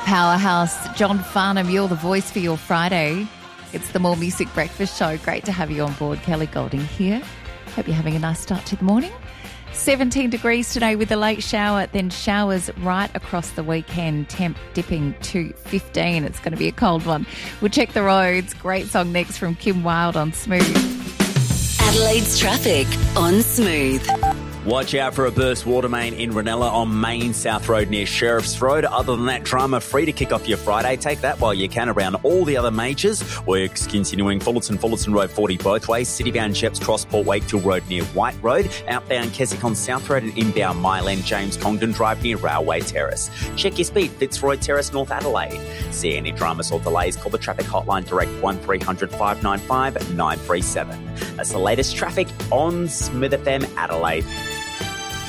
powerhouse. John Farnham, you're the voice for your Friday. It's the More Music Breakfast Show. Great to have you on board. Kelly Golding here. Hope you're having a nice start to the morning. 17 degrees today with a late shower, then showers right across the weekend, temp dipping to 15. It's going to be a cold one. We'll check the roads. Great song next from Kim Wilde on Smooth. Adelaide's traffic on Smooth. Watch out for a burst water main in Ranella on Main South Road near Sheriff's Road. Other than that, drama free to kick off your Friday. Take that while you can around all the other majors. Works continuing Fullerton Road 40 both ways. Citybound Sheps Cross Port Wakefield Road near White Road. Outbound Keswick on South Road and inbound Mile End James Congdon Drive near Railway Terrace. Check your speed, Fitzroy Terrace, North Adelaide. See any dramas or delays, call the traffic hotline direct 1300 595 937. That's the latest traffic on Smith FM Adelaide.